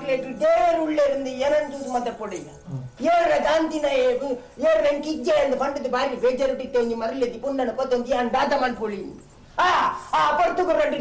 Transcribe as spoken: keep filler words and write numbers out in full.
ಮರಲೇಟು ದೇರುಳ್ಳೆ ಇருந்து ಏನನ್ನು ಚೂಸ್ ಮತ್ತೆ ಪೊಡಿಯ ಏಳ್ರ ಗಾಂಧಿನ ಏಳ್ರ ಕಿಜ್ಜೆ ಎಂದು ಪಂಡದ ಬಾರಿ ಬೇಜಾರು ಬಿಟ್ಟೆ ಒಂದು ಮರಲೇತಿ ಪುಂಡನ ಕೊತ್ತೊಂದು ಯಾನ್ ದಾದ ಮಾಡ್ಕೊಳ್ಳಿ ಆ ಆ ಪರ್ತುಕು